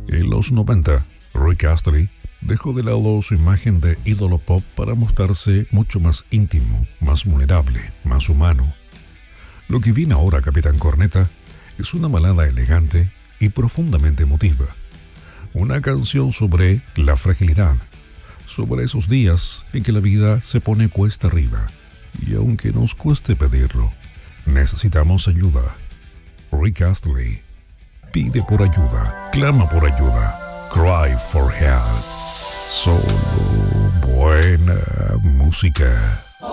En los 90, Rick Astley dejó de lado su imagen de ídolo pop para mostrarse mucho más íntimo, más vulnerable, más humano. Lo que viene ahora, Capitán Corneta, es una balada elegante y profundamente emotiva. Una canción sobre la fragilidad, sobre esos días en que la vida se pone cuesta arriba. Y aunque nos cueste pedirlo, necesitamos ayuda. Rick Astley pide por ayuda, clama por ayuda. Cry for help. Solo buena música.